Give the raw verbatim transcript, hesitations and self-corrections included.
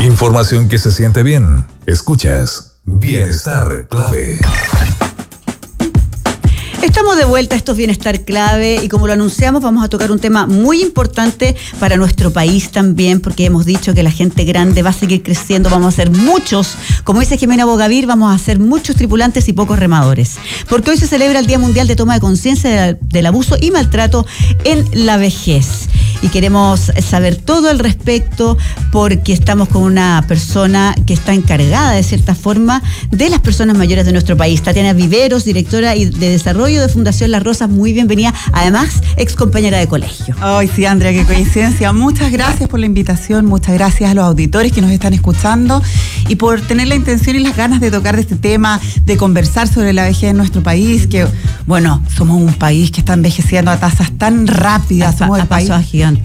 Información que se siente bien. Escuchas Bienestar Clave. Estamos de vuelta, esto es Bienestar Clave y como lo anunciamos vamos a tocar un tema muy importante para nuestro país también, porque hemos dicho que la gente grande va a seguir creciendo, vamos a ser muchos, como dice Jimena Bogavir, vamos a ser muchos tripulantes y pocos remadores, porque hoy se celebra el Día Mundial de Toma de Conciencia del, del Abuso y Maltrato en la Vejez. Y queremos saber todo al respecto porque estamos con una persona que está encargada de cierta forma de las personas mayores de nuestro país. Tatiana Viveros, directora de Desarrollo de Fundación Las Rosas, muy bienvenida. Además, ex compañera de colegio. Ay, sí, Andrea, qué coincidencia. Muchas gracias por la invitación, muchas gracias a los auditores que nos están escuchando y por tener la intención y las ganas de tocar de este tema, de conversar sobre la vejez en nuestro país, que, bueno, somos un país que está envejeciendo a tasas tan rápidas. A, somos a el país pasos gigantes.